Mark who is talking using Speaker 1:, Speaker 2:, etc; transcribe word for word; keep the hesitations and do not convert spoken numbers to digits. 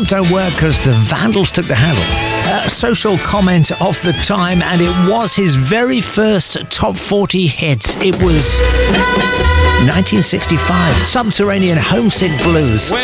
Speaker 1: Pump Don't Work because the Vandals took the handle. Uh, social comment of the time, and it was his very first top forty hit. It was nineteen sixty-five, Subterranean Homesick Blues.